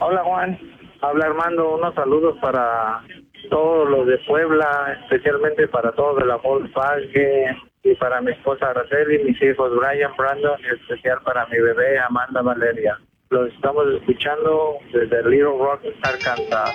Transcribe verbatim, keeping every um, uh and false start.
Hola Juan, habla Armando, unos saludos para todos los de Puebla, especialmente para todos de la Volkswagen y para mi esposa Araceli, mis hijos Brian, Brandon y especial para mi bebé Amanda Valeria. Los estamos escuchando desde Little Rock, Arkansas.